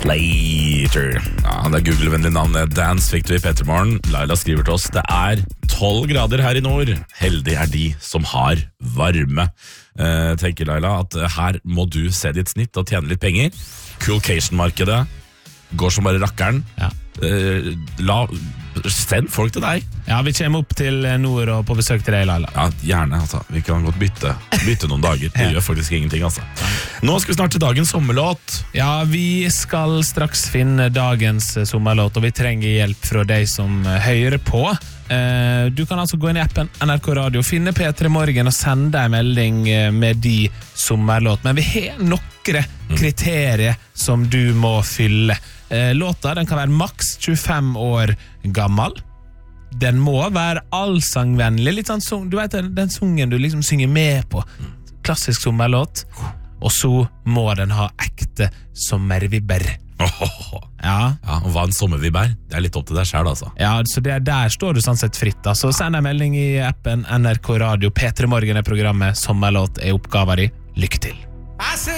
Later. Ja, det Google-vennlig navnet Dance fikk du I Petremorgen. Laila skriver til oss, det 12 grader her I nord. Heldig de som har varme. Tenker Laila at her må du se ditt snitt og tjene litt penger. Coolcation-markedet går som bare rakkeren. Ja. Send folk til deg. Ja, vi kommer opp til nord og på besøk til deg, Laila. Ja, gjerne, altså. Vi kan godt bytte noen dager. Det gjør faktisk ingenting, altså. Nå skal vi snart til dagens sommerlåt. Ja, vi skal straks finne dagens sommerlåt, og vi trenger hjelp fra deg som hører på. Du kan altså gå inn I appen NRK Radio, finne P3 Morgen og sende en melding med de sommerlåt. Men vi har noen kriterier som du må fylle. Låta den kan være maks 25 år gammel. Den må være allsangvennlig. Litt sånn, du vet den sungen du liksom synger med på. Klassisk sommerlåt. Og så må den ha ekte sommervibber. Ja, og hva en sommervibb det litt opp til deg selv, altså. Ja, så der står du sånn sett fritt. Så send en melding I appen NRK Radio. P3 Morgen programmet. Sommerlåt oppgaven din. Lykke til.